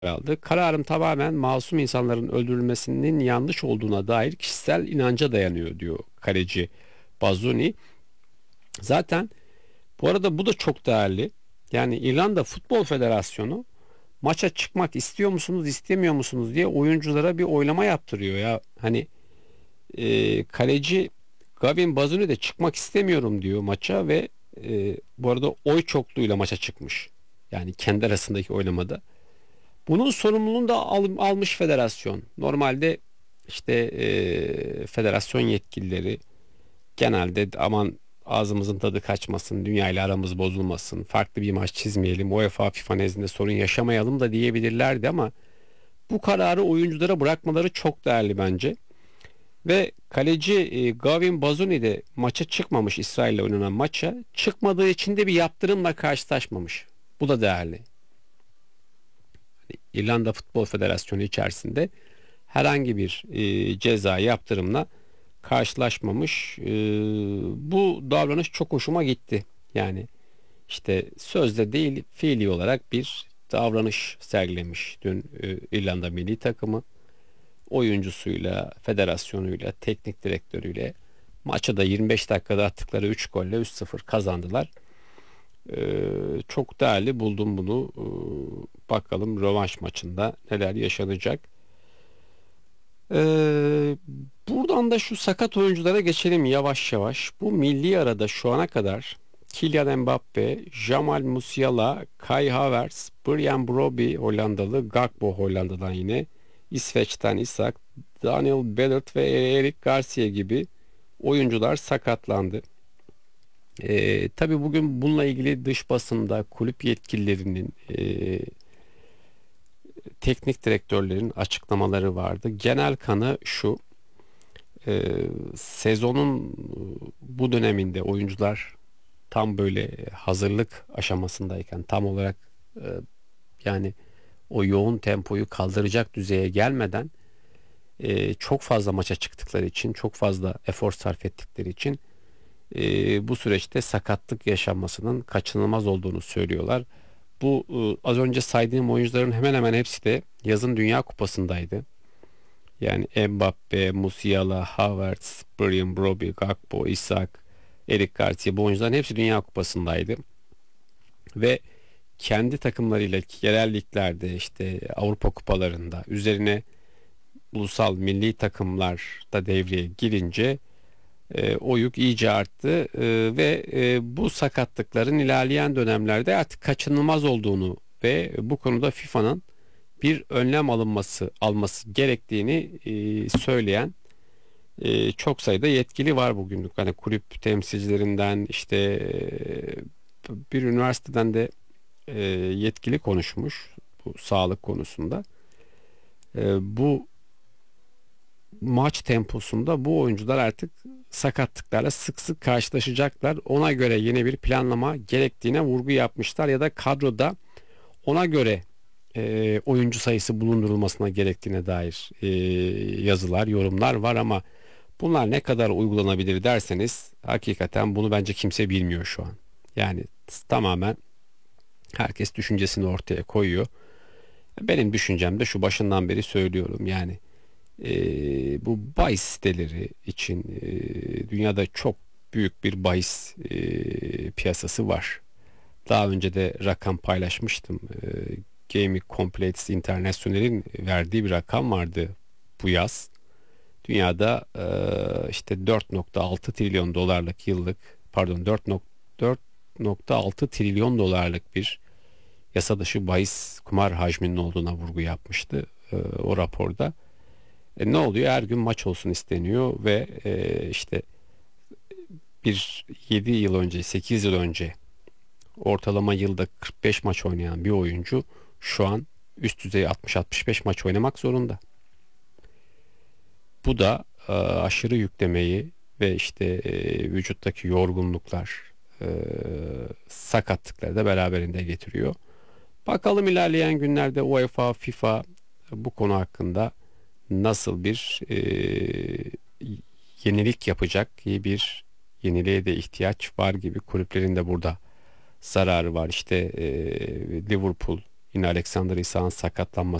aldı. Kararım tamamen masum insanların öldürülmesinin yanlış olduğuna dair kişisel inanca dayanıyor diyor kaleci Bazzoni. Zaten bu arada bu da çok değerli. Yani İrlanda Futbol Federasyonu maça çıkmak istiyor musunuz, istemiyor musunuz diye oyunculara bir oylama yaptırıyor ya. Hani kaleci Gavin Bazzoni de çıkmak istemiyorum diyor maça ve bu arada oy çokluğuyla maça çıkmış. Yani kendi arasındaki oylamada. Bunun sorumluluğunu da almış federasyon. Normalde işte federasyon yetkilileri genelde aman ağzımızın tadı kaçmasın, dünya ile aramız bozulmasın, farklı bir maç çizmeyelim, UEFA FIFA nezdinde sorun yaşamayalım da diyebilirlerdi ama bu kararı oyunculara bırakmaları çok değerli bence. Ve kaleci Gavin Bazzoni de maça çıkmamış, İsrail ile oynanan maça. Çıkmadığı için de bir yaptırımla karşılaşmamış. Bu da değerli. İrlanda Futbol Federasyonu içerisinde herhangi bir ceza yaptırımla karşılaşmamış. Bu davranış çok hoşuma gitti. Yani işte sözde değil fiili olarak bir davranış sergilemiş dün İrlanda milli takımı oyuncusuyla, federasyonuyla, teknik direktörüyle maçı da 25 dakikada attıkları 3 golle 3-0 kazandılar. Çok değerli buldum bunu. Bakalım rövanş maçında neler yaşanacak. Ee, Buradan da şu sakat oyunculara geçelim yavaş yavaş. Bu milli arada şu ana kadar Kylian Mbappe, Jamal Musiala, Kai Havertz, Brian Brobby Hollandalı, Gakpo Hollanda'dan yine, İsveç'ten Isak, Daniel Ballard ve Eric Garcia gibi oyuncular sakatlandı. Tabii bugün bununla ilgili dış basında kulüp yetkililerinin, teknik direktörlerin açıklamaları vardı. Genel kanı şu: e, sezonun bu döneminde oyuncular tam böyle hazırlık aşamasındayken tam olarak e, yani o yoğun tempoyu kaldıracak düzeye gelmeden çok fazla maça çıktıkları için, çok fazla efor sarf ettikleri için bu süreçte sakatlık yaşanmasının kaçınılmaz olduğunu söylüyorlar. Bu az önce saydığım oyuncuların hemen hemen hepsi de yazın Dünya Kupası'ndaydı. Yani Mbappe, Musiala, Havertz, Brian Brobby, Gakpo, Isak, Eric Garcia, bu oyuncuların hepsi Dünya Kupası'ndaydı. Ve kendi takımlarıyla yerel liglerde, işte Avrupa kupalarında, üzerine ulusal milli takımlar da devreye girince o yük iyice arttı. Ve bu sakatlıkların ilerleyen dönemlerde artık kaçınılmaz olduğunu ve bu konuda FIFA'nın bir önlem alması gerektiğini söyleyen çok sayıda yetkili var bugünlük. Hani kulüp temsilcilerinden, işte bir üniversiteden de yetkili konuşmuş bu sağlık konusunda. Bu maç temposunda bu oyuncular artık sakatlıklarla sık sık karşılaşacaklar. Ona göre yeni bir planlama gerektiğine vurgu yapmışlar ya da kadroda ona göre oyuncu sayısı bulundurulmasına gerektiğine dair yazılar, yorumlar var ama bunlar ne kadar uygulanabilir derseniz hakikaten bunu bence kimse bilmiyor şu an. Yani tamamen herkes düşüncesini ortaya koyuyor. Benim düşüncem de şu, başından beri söylüyorum yani bu bahis siteleri için dünyada çok büyük bir bahis piyasası var. Daha önce de rakam paylaşmıştım. Gaming Complex International'in verdiği bir rakam vardı bu yaz. Dünyada işte 4,6 trilyon dolarlık yıllık, pardon, 4,6 trilyon dolarlık bir yasa dışı bahis kumar hacminin olduğuna vurgu yapmıştı o raporda. Ne oluyor? Her gün maç olsun isteniyor ve işte bir 7 yıl önce, 8 yıl önce ortalama yılda 45 maç oynayan bir oyuncu şu an üst düzey 60-65 maç oynamak zorunda. Bu da aşırı yüklemeyi ve işte vücuttaki yorgunluklar, e, sakatlıkları da beraberinde getiriyor. Bakalım ilerleyen günlerde UEFA, FIFA bu konu hakkında nasıl bir yenilik yapacak, ki bir yeniliğe de ihtiyaç var gibi. Kulüplerin de burada zararı var. İşte Liverpool Yine Alexander Isak'ın sakatlanması